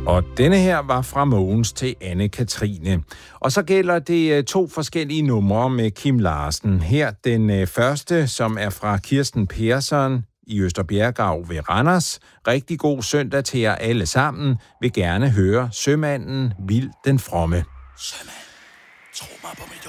Og denne her var fra Mogens til Anne-Katrine. Og så gælder det 2 forskellige numre med Kim Larsen. Her den første, som er fra Kirsten Persson i Østerbjerggav ved Randers. Rigtig god søndag til jer alle sammen. Vil gerne høre Sømanden Vild den Fromme. Sømand, tro mig på mit